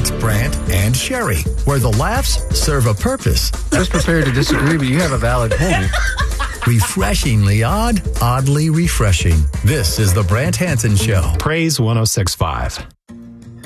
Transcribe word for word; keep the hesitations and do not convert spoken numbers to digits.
It's Brandt and Sherry, where the laughs serve a purpose. I was prepared to disagree, but you have a valid point. Refreshingly odd, oddly refreshing. This is the Brandt Hansen Show. Praise one oh six point five.